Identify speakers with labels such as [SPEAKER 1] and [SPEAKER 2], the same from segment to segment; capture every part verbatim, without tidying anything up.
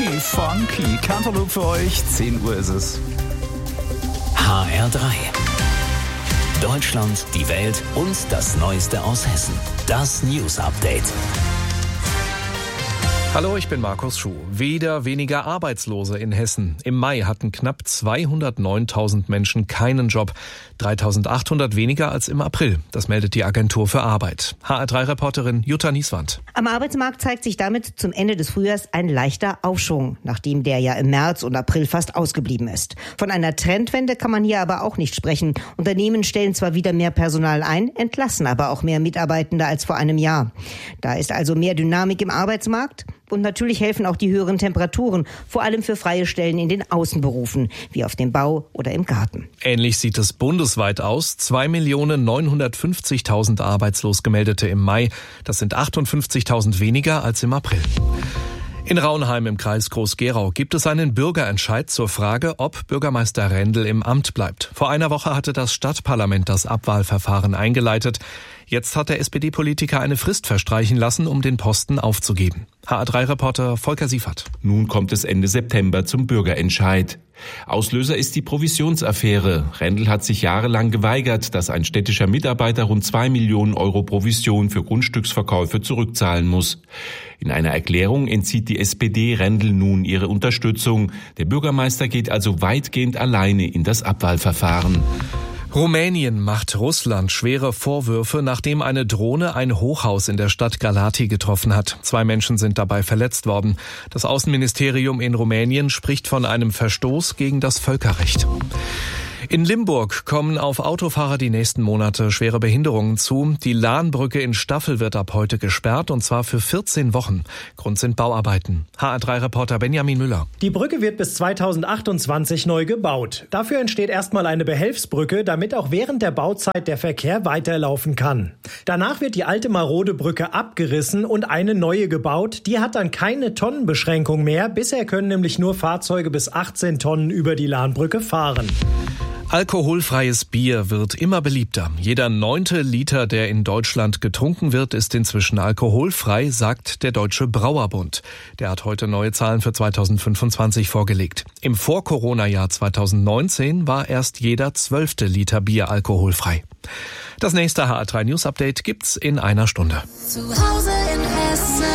[SPEAKER 1] Funky, funky. Cantaloupe für euch. zehn Uhr ist es.
[SPEAKER 2] H R drei. Deutschland, die Welt und das Neueste aus Hessen. Das News Update.
[SPEAKER 3] Hallo, ich bin Markus Schuh. Wieder weniger Arbeitslose in Hessen. Im Mai hatten knapp zweihundertneuntausend Menschen keinen Job. dreitausendachthundert weniger als im April. Das meldet die Agentur für Arbeit. H R drei Reporterin Jutta Nieswand.
[SPEAKER 4] Am Arbeitsmarkt zeigt sich damit zum Ende des Frühjahrs ein leichter Aufschwung, nachdem der ja im März und April fast ausgeblieben ist. Von einer Trendwende kann man hier aber auch nicht sprechen. Unternehmen stellen zwar wieder mehr Personal ein, entlassen aber auch mehr Mitarbeitende als vor einem Jahr. Da ist also mehr Dynamik im Arbeitsmarkt. Und natürlich helfen auch die höheren Temperaturen, vor allem für freie Stellen in den Außenberufen, wie auf dem Bau oder im Garten.
[SPEAKER 3] Ähnlich sieht es bundesweit aus. zwei Millionen neunhundertfünfzigtausend arbeitslos gemeldete im Mai. Das sind achtundfünfzigtausend weniger als im April. In Raunheim im Kreis Groß-Gerau gibt es einen Bürgerentscheid zur Frage, ob Bürgermeister Rendel im Amt bleibt. Vor einer Woche hatte das Stadtparlament das Abwahlverfahren eingeleitet. Jetzt hat der S P D-Politiker eine Frist verstreichen lassen, um den Posten aufzugeben. H R drei Reporter Volker Siefert.
[SPEAKER 5] Nun kommt es Ende September zum Bürgerentscheid. Auslöser ist die Provisionsaffäre. Rendel hat sich jahrelang geweigert, dass ein städtischer Mitarbeiter rund zwei Millionen Euro Provision für Grundstücksverkäufe zurückzahlen muss. In einer Erklärung entzieht die S P D Rendel nun ihre Unterstützung. Der Bürgermeister geht also weitgehend alleine in das Abwahlverfahren.
[SPEAKER 3] Rumänien macht Russland schwere Vorwürfe, nachdem eine Drohne ein Hochhaus in der Stadt Galati getroffen hat. Zwei Menschen sind dabei verletzt worden. Das Außenministerium in Rumänien spricht von einem Verstoß gegen das Völkerrecht. In Limburg kommen auf Autofahrer die nächsten Monate schwere Behinderungen zu. Die Lahnbrücke in Staffel wird ab heute gesperrt, und zwar für vierzehn Wochen. Grund sind Bauarbeiten. H R drei Reporter Benjamin Müller.
[SPEAKER 6] Die Brücke wird bis zweitausendachtundzwanzig neu gebaut. Dafür entsteht erstmal eine Behelfsbrücke, damit auch während der Bauzeit der Verkehr weiterlaufen kann. Danach wird die alte marode Brücke abgerissen und eine neue gebaut. Die hat dann keine Tonnenbeschränkung mehr. Bisher können nämlich nur Fahrzeuge bis achtzehn Tonnen über die Lahnbrücke fahren.
[SPEAKER 3] Alkoholfreies Bier wird immer beliebter. Jeder neunte Liter, der in Deutschland getrunken wird, ist inzwischen alkoholfrei, sagt der Deutsche Brauerbund. Der hat heute neue Zahlen für zweitausendfünfundzwanzig vorgelegt. Im Vor-Corona-Jahr zweitausendneunzehn war erst jeder zwölfte Liter Bier alkoholfrei. Das nächste H R drei News Update gibt's in einer Stunde.
[SPEAKER 7] Zu Hause in Hessen.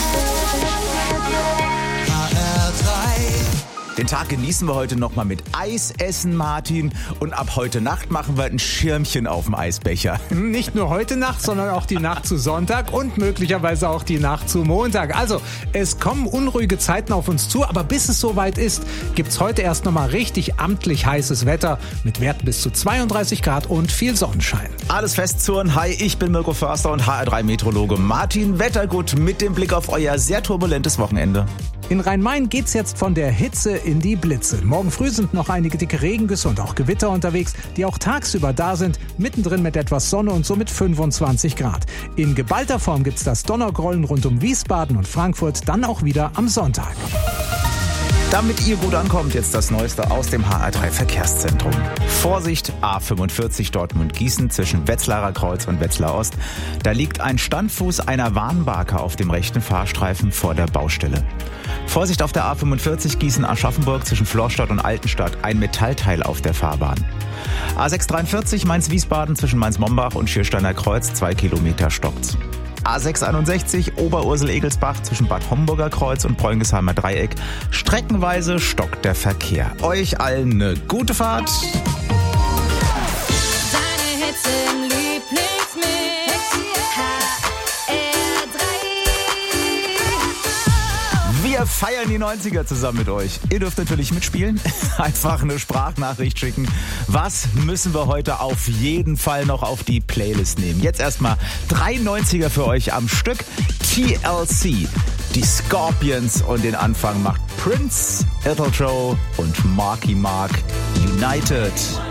[SPEAKER 1] Den Tag genießen wir heute nochmal mit Eisessen, Martin. Und ab heute Nacht machen wir ein Schirmchen auf dem Eisbecher.
[SPEAKER 8] Nicht nur heute Nacht, sondern auch die Nacht zu Sonntag und möglicherweise auch die Nacht zu Montag. Also, es kommen unruhige Zeiten auf uns zu, aber bis es soweit ist, gibt's heute erst nochmal richtig amtlich heißes Wetter mit Werten bis zu zweiunddreißig Grad und viel Sonnenschein.
[SPEAKER 1] Alles festzurren. Hi, ich bin Mirko Förster und H R drei Meteorologe Martin Wettergut mit dem Blick auf euer sehr turbulentes Wochenende.
[SPEAKER 8] In Rhein-Main geht's jetzt von der Hitze in die Blitze. Morgen früh sind noch einige dicke Regengüsse und auch Gewitter unterwegs, die auch tagsüber da sind, mittendrin mit etwas Sonne und somit fünfundzwanzig Grad. In geballter Form gibt's das Donnergrollen rund um Wiesbaden und Frankfurt dann auch wieder am Sonntag.
[SPEAKER 1] Damit ihr gut ankommt, jetzt das Neueste aus dem H R drei Verkehrszentrum. Vorsicht, A fünfundvierzig Dortmund-Gießen zwischen Wetzlarer Kreuz und Wetzlar Ost. Da liegt ein Standfuß einer Warnbarke auf dem rechten Fahrstreifen vor der Baustelle. Vorsicht auf der A fünfundvierzig Gießen-Aschaffenburg zwischen Florstadt und Altenstadt. Ein Metallteil auf der Fahrbahn. A sechshundertdreiundvierzig Mainz-Wiesbaden zwischen Mainz-Mombach und Schiersteiner Kreuz. Zwei Kilometer stockt's. A sechshunderteinundsechzig Oberursel-Egelsbach zwischen Bad Homburger Kreuz und Bräungesheimer Dreieck. Streckenweise stockt der Verkehr. Euch allen eine gute Fahrt.
[SPEAKER 7] Deine Hits im Lieblingsmix. H R drei.
[SPEAKER 1] Wir feiern die neunziger zusammen mit euch. Ihr dürft natürlich mitspielen. Einfach eine Sprachnachricht schicken. Was müssen wir heute auf jeden Fall noch auf die Playlist nehmen? Jetzt erstmal drei neunziger für euch am Stück. T L C, die Scorpions, und den Anfang macht Prince, Ethel Joe und Marky Mark. United.